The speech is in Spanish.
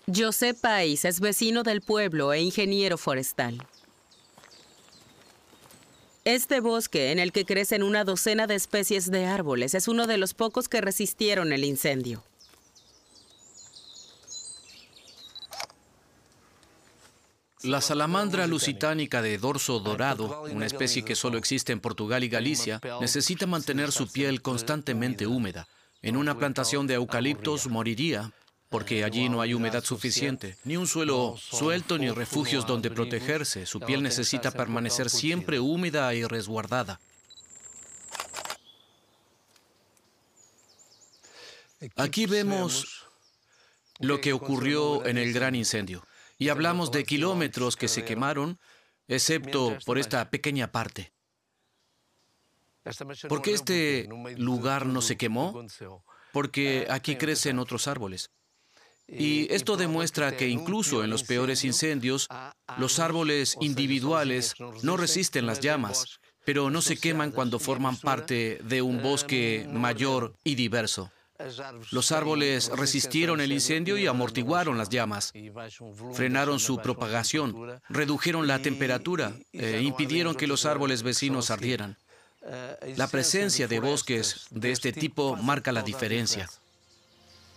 José Pais es vecino del pueblo e ingeniero forestal. Este bosque, en el que crecen una docena de especies de árboles, es uno de los pocos que resistieron el incendio. La salamandra lusitánica de dorso dorado, una especie que solo existe en Portugal y Galicia, necesita mantener su piel constantemente húmeda. En una plantación de eucaliptos moriría, porque allí no hay humedad suficiente, ni un suelo suelto ni refugios donde protegerse. Su piel necesita permanecer siempre húmeda y resguardada. Aquí vemos lo que ocurrió en el gran incendio. Y hablamos de kilómetros que se quemaron, excepto por esta pequeña parte. ¿Por qué este lugar no se quemó? Porque aquí crecen otros árboles. Y esto demuestra que incluso en los peores incendios, los árboles individuales no resisten las llamas, pero no se queman cuando forman parte de un bosque mayor y diverso. Los árboles resistieron el incendio y amortiguaron las llamas, frenaron su propagación, redujeron la temperatura e impidieron que los árboles vecinos ardieran. La presencia de bosques de este tipo marca la diferencia.